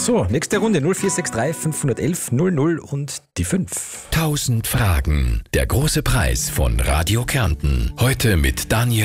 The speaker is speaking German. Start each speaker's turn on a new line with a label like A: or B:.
A: So, nächste Runde 0463 511 00 und die 5.
B: 1000 Fragen. Der große Preis von Radio Kärnten. Heute mit Daniel